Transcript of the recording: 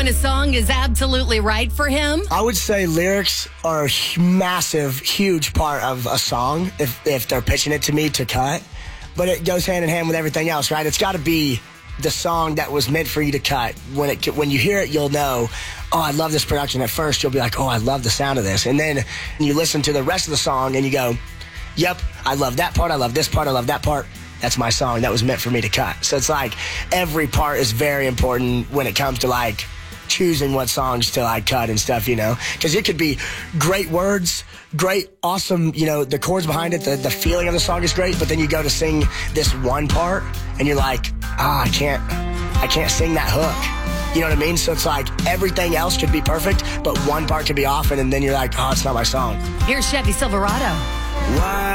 When a song is absolutely right for him. I would say lyrics are a massive, huge part of a song if they're pitching it to me to cut. But it goes hand in hand with everything else, right? It's got to be the song that was meant for you to cut. When you hear it, you'll know, oh, I love this production. At first, you'll be like, oh, I love the sound of this. And then you listen to the rest of the song and you go, yep, I love that part. I love this part. I love that part. That's my song. That was meant for me to cut. So it's like every part is very important when it comes to like choosing what songs to like cut and stuff, you know, because it could be great words, great, awesome, you know, the chords behind it, the feeling of the song is great, but then you go to sing this one part and you're like, I can't sing that hook. You know what I mean? So it's like everything else could be perfect, but one part could be off, and then you're like, oh, it's not my song. Here's Chevy Silverado. Wow.